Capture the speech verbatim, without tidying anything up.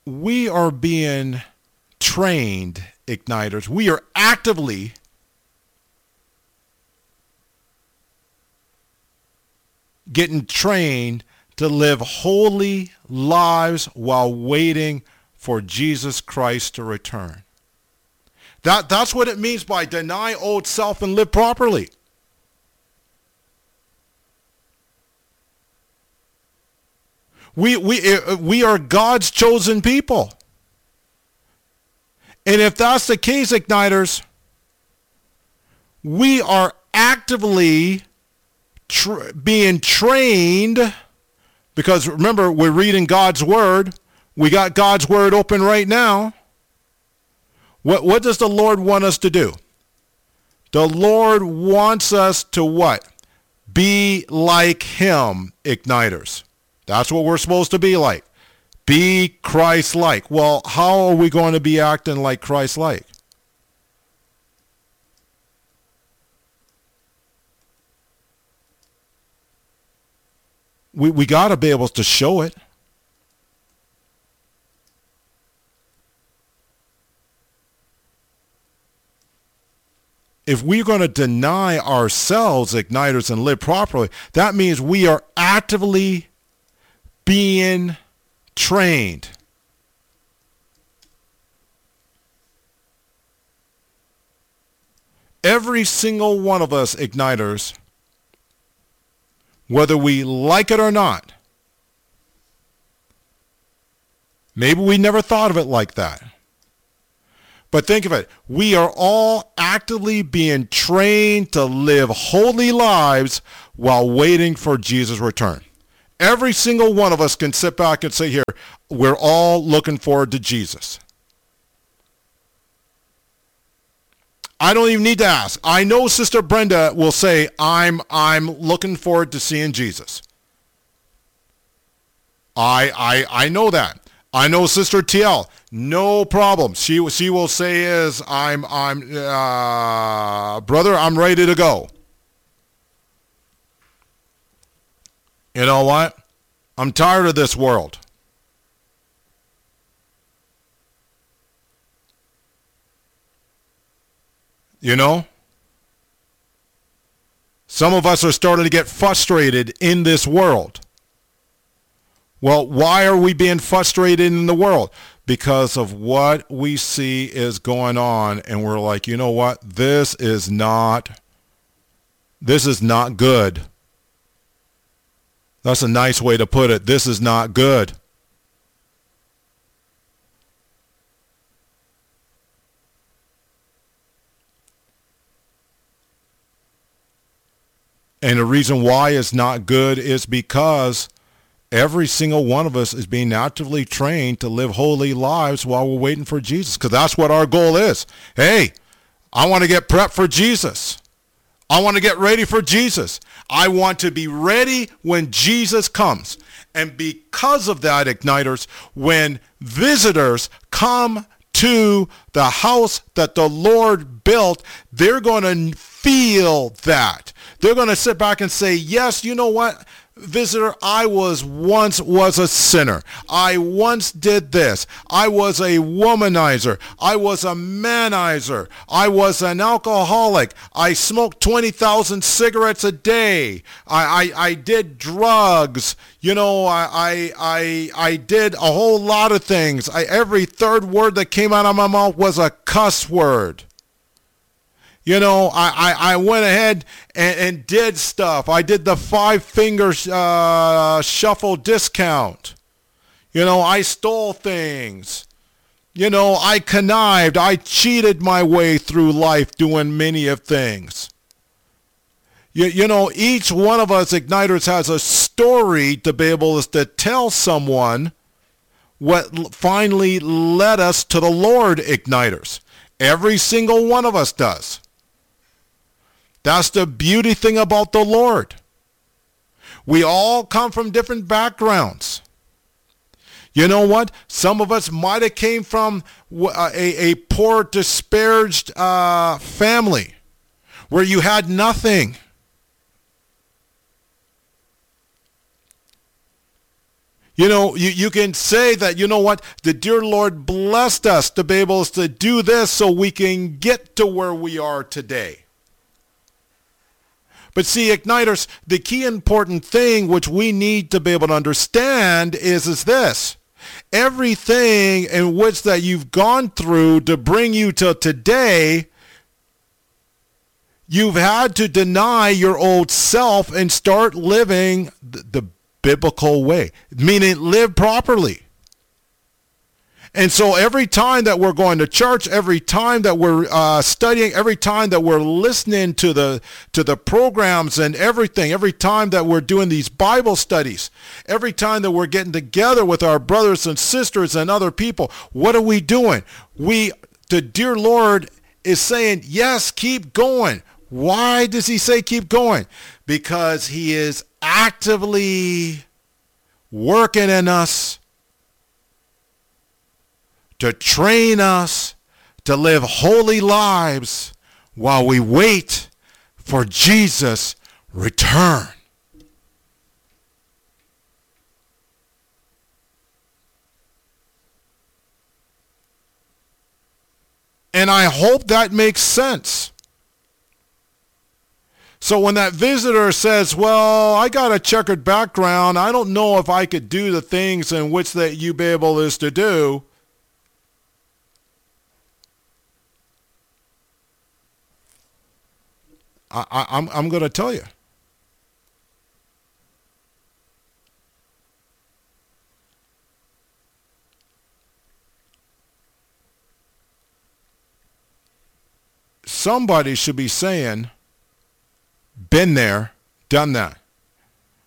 we are being trained, igniters. We are actively getting trained to live holy lives while waiting for Jesus Christ to return. That, that's what it means by deny old self and live properly. We, we, we are God's chosen people. And if that's the case, igniters, we are actively Tra- being trained, because remember, we're reading God's word. We got God's word open right now. What, what does the Lord want us to do? The Lord wants us to what? Be like him, igniters. That's what we're supposed to be like. Be Christ-like. Well, how are we going to be acting like Christ-like? We we got to be able to show it. If we're going to deny ourselves, igniters, and live properly, that means we are actively being trained. Every single one of us, igniters, whether we like it or not. Maybe we never thought of it like that. But think of it. We are all actively being trained to live holy lives while waiting for Jesus' return. Every single one of us can sit back and say here, we're all looking forward to Jesus. I don't even need to ask. I know Sister Brenda will say, I'm I'm looking forward to seeing Jesus. I I I know that. I know Sister T L, no problem. She she will say is I'm I'm uh, brother, I'm ready to go. You know what? I'm tired of this world. You know? Some of us are starting to get frustrated in this world. Well, why are we being frustrated in the world? Because of what we see is going on, and we're like, you know what? This is not, this is not good. That's a nice way to put it. This is not good. And the reason why it's not good is because every single one of us is being actively trained to live holy lives while we're waiting for Jesus, because that's what our goal is. Hey, I want to get prepped for Jesus. I want to get ready for Jesus. I want to be ready when Jesus comes. And because of that, igniters, when visitors come to the house that the Lord built, they're going to feel that. They're going to sit back and say, yes, you know what, visitor, I was once was a sinner. I once did this. I was a womanizer. I was a manizer. I was an alcoholic. I smoked twenty thousand cigarettes a day. I, I, I did drugs. You know, I, I, I, I did a whole lot of things. I, every third word that came out of my mouth was a cuss word. You know, I, I, I went ahead and, and did stuff. I did the five finger uh, shuffle discount. You know, I stole things. You know, I connived. I cheated my way through life doing many of things. You, you know, each one of us igniters has a story to be able to tell someone what finally led us to the Lord, igniters. Every single one of us does. That's the beauty thing about the Lord. We all come from different backgrounds. You know what? Some of us might have came from a, a poor, disparaged uh, family where you had nothing. You know, you, you can say that, you know what, the dear Lord blessed us to be able to do this so we can get to where we are today. But see, Igniters, the key important thing which we need to be able to understand is, is this. Everything in which that you've gone through to bring you to today, you've had to deny your old self and start living the, the biblical way, meaning live properly. And so every time that we're going to church, every time that we're uh, studying, every time that we're listening to the to the programs and everything, every time that we're doing these Bible studies, every time that we're getting together with our brothers and sisters and other people, what are we doing? We, the dear Lord is saying, yes, keep going. Why does he say keep going? Because he is actively working in us to train us to live holy lives while we wait for Jesus' return. And I hope that makes sense. So when that visitor says, well, I got a checkered background, I don't know if I could do the things in which that you be able is to do, I, I, I'm, I'm going to tell you. Somebody should be saying, been there, done that.